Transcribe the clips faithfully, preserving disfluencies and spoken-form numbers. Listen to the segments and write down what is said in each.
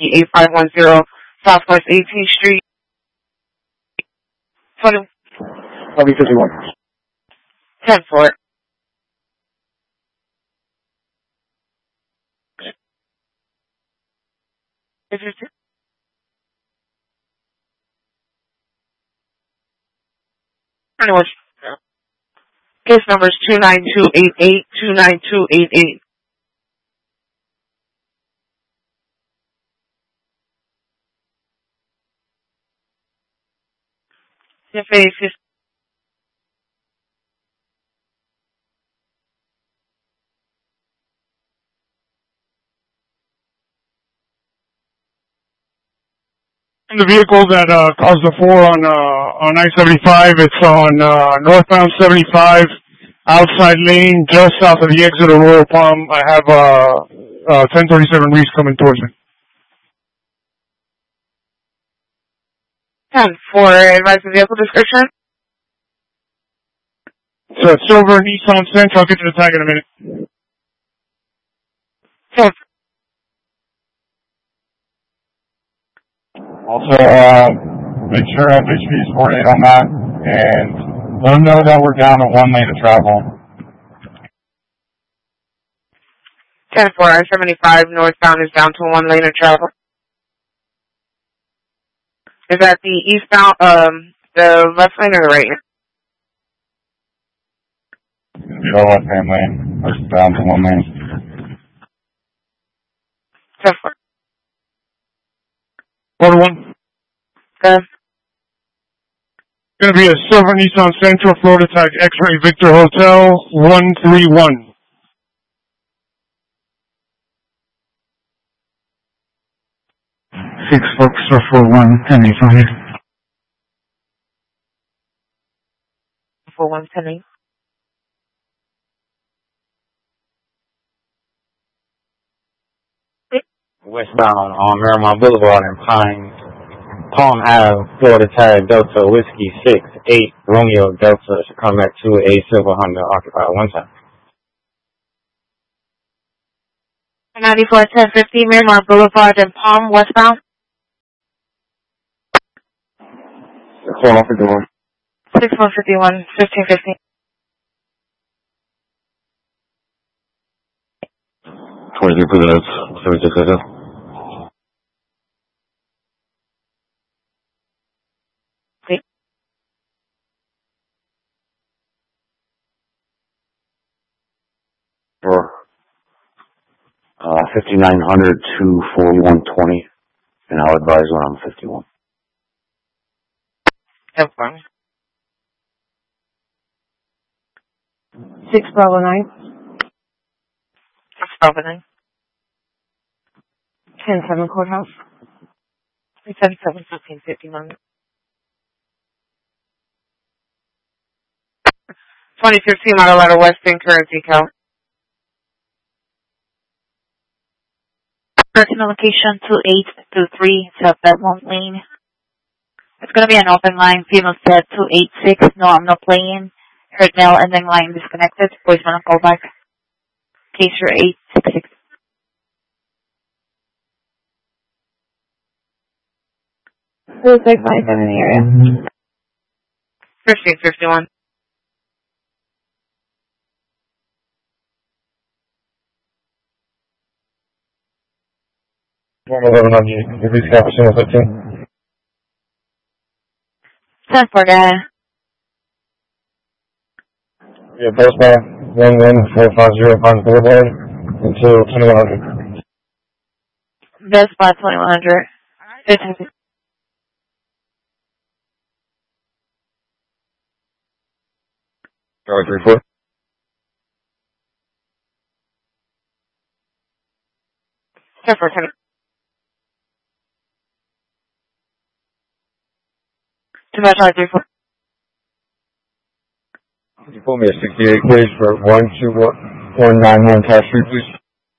eight five one zero Southwest eighteenth Street. twenty. twenty fifty-one. ten four. Is it anyone? Case number is two nine two eight eight, two nine two eight eight. Your face is The vehicle that uh, caused the four on uh, on I seventy-five, it's on uh, northbound seventy-five, outside lane, just south of the exit of Royal Palm. I have uh, uh, ten thirty-seven Reese coming towards me. ten four. Advise the vehicle description. It's a silver Nissan Sentra. I'll get to the tag in a minute. ten. Also, uh, make sure F H P is coordinated on that, and let them know that we're down to one lane of travel. ten four. I seventy-five northbound is down to one lane of travel. Is that the eastbound, um, the left lane or the right lane? It's going to be the left hand lane. It's down to one lane. ten four. Order one. Good. Going to be a silver Nissan Sentra, Florida tag X-Ray Victor Hotel one three one. Six folks are for one ten eight five. For one ten eight. Westbound on Miramar Boulevard and Pine Palm Ave, Florida tag Delta Whiskey six eight Romeo Delta should come back to a silver Honda occupied one time. ninety-four ten fifty Miramar Boulevard and Palm westbound. Hold off the door. six one five one fifteen fifteen. twenty-three for the notes. seventy-six seconds. Sure. Uh, fifty-nine hundred to forty-one twenty, and I'll advise when I'm fifty-one. No problem. Six Bravo nine. Six Bravo nine. Ten seven courthouse. Three seven seven fifteen fifty one. Twenty fifteen model letter Western current decal. Personal location two eight two three South Belmont Lane. It's going to be an open line. Female said two eight six. No, I'm not playing. Heard male ending line disconnected. Voicemail call back. Case for eight six six. Suicide five in the area. Fifteen fifty one. one eleven on you. If he's got single fifteen. ten for guy. Yeah, postman one one four five zero Pines Boulevard until twenty-one hundred. Best Buy twenty-one hundred. fifteen. Charlie three four. ten for ten. Two match Charlie three four. Could you pull me a sixty-eight, please, for one two one nine one Tash Street, please?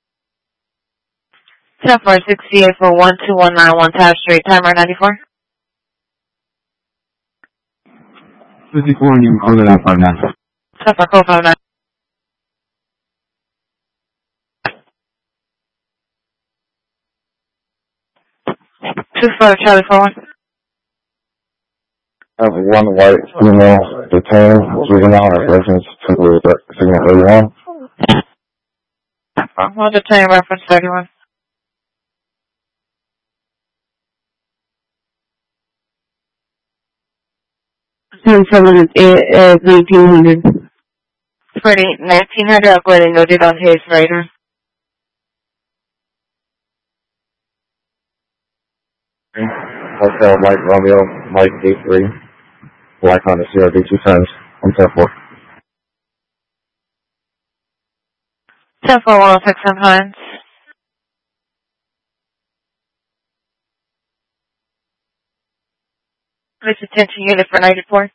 ten four sixty-eight for one two one nine one Tash Street. Timer ninety-four. fifty-four and you can call it out five nine. ten four call five nine. Two five Charlie four one. I have one white female detained, juvenile at residence temporary signal thirty-one. One detained reference thirty-one. ten seven at nineteen hundred. Pretty nineteen hundred. I'll go ahead and note it on his radar. Hotel Mike Romeo, Mike eight three. Black Honda C R V two times. one ten four. ten four one oh six on Hines. Police attention unit for ninety-four.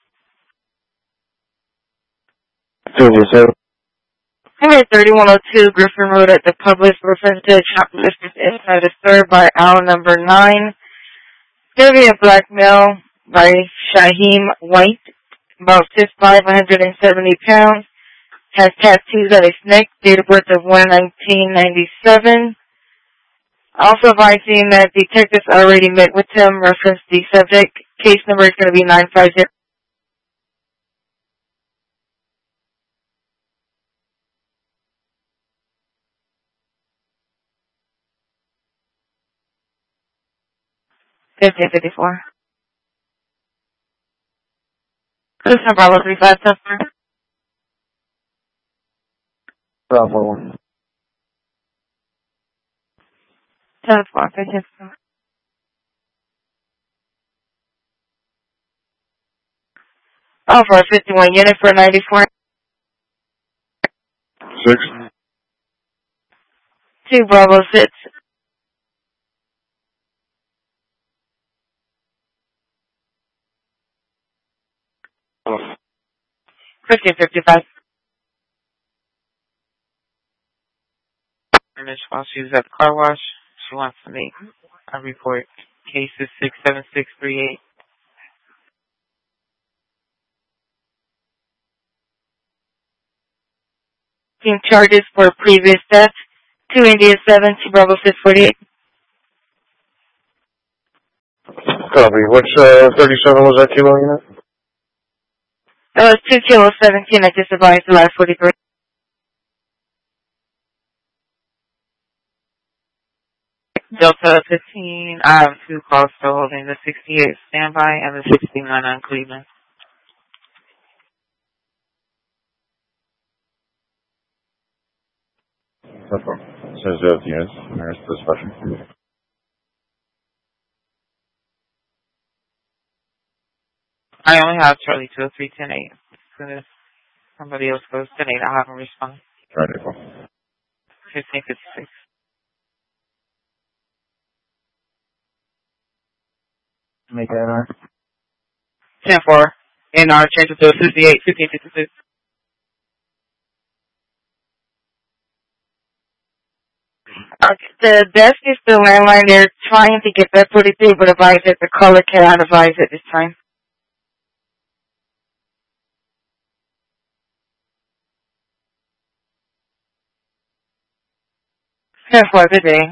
two zero seven. Highway thirty-one oh two, Griffin Road at the Publix, reference to shoplifting inside a store by aisle number nine. There be a black male by Shaheem White, about six five, one hundred seventy pounds, has tattoos on his neck, date of birth of one nineteen ninety-seven. Also advising that detectives already met with him, reference the subject. Case number is going to be nine five zero. fifteen fifty-four. Cruiser Bravo three five customer. Bravo one. ten four, fifteen four. Oh, for a fifty-one unit for ninety-four. Six. Two Bravo six. fifteen fifty-five. Image while she was at the car wash, she wants to make a report. Case is six seven six three eight. Team charges for previous theft. two India seven, two Bravo six forty-eight. Copy. Which uh, thirty-seven was that kilo unit? That was two kilo seventeen. I just advised the last forty-three. Delta fifteen, I have two calls still holding the sixty-eight standby and the sixty-nine on Cleveland. Says the units. There's the special. I only have Charlie two oh three ten eight. As soon as somebody else goes ten eight, I'll have them respond. Right. fifteen fifty-six. Make that N R. ten four. N R change it to fifty-eight, fifteen fifty-six. Okay, the desk is the landline. They're trying to get that forty-three, but advise that the caller cannot advise at this time. ten four, good day.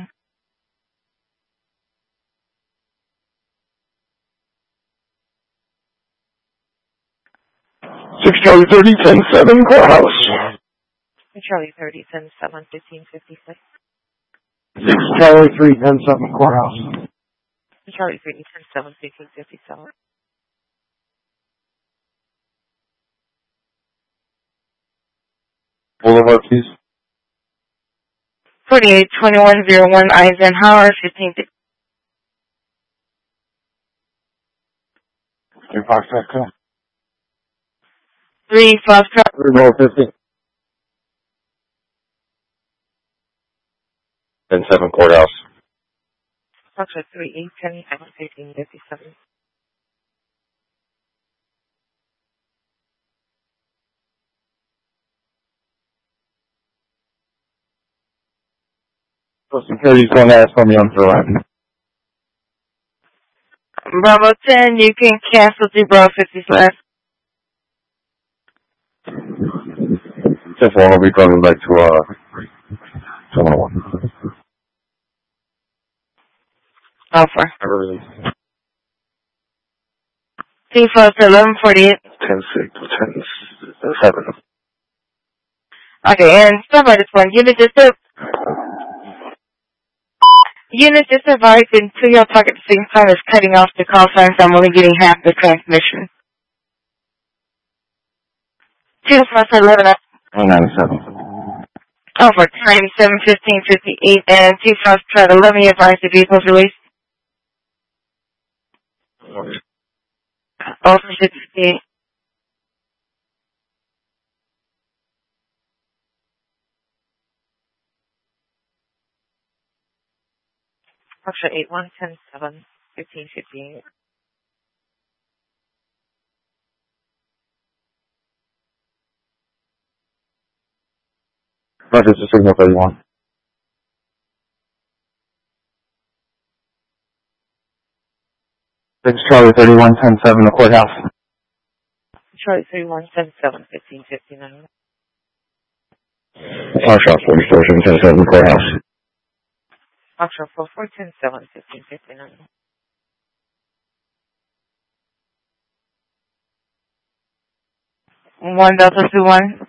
Six Charlie thirty, ten seven, courthouse. Charlie thirty, ten seven, fifteen fifty-six. Six Charlie three, ten seven, courthouse. Charlie thirty, ten seven, fifteen fifty-seven. Boulevard, please. forty-eight twenty-one oh one Eisenhower, fifteen fifty. Three Foxtrot, come. Three Foxtrot. Three roll fifty. Ten seven, courthouse. Foxtrot three, eight, ten, seven, fifteen fifty-seven. So security's going to ask for me on Verizon. Bravo ten, you can cancel the Bravo fifty slash. Ten four, I'll be coming back to, uh, seven oh one. Alpha. Never released. T plus eleven forty-eight. ten six, ten seven. Okay, and stop by this one. Unit just a Unit just arrived and two y'all talk at the same time as cutting off the call signs. I'm only getting half the transmission. Two plus eleven up. one ninety-seven. Over ninety-seven fifteen fifty-eight and two plus eleven. You advise the vehicle's released. Over fifty-eight. Foxtrot eight one ten seven fifteen fifty-eight. Roger, it's a signal thirty-one. Six Charlie thirty-one ten seven, the courthouse. Charlie three one seven seven fifteen fifty-nine. Foxtrot forty-four seven ten seven, courthouse. Foxtrot four four ten seven fifteen fifty-nine. One Delta two one.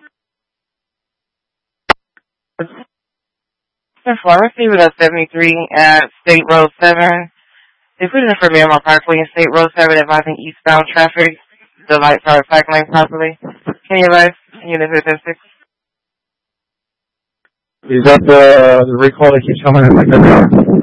Four, receive it at seventy-three at State Road seven. If we didn't for Miramar Parkway and State Road seven advising eastbound traffic, the lights are cycling properly. Can you advise? Unit within six. Is that the, the recall that keeps coming in like that?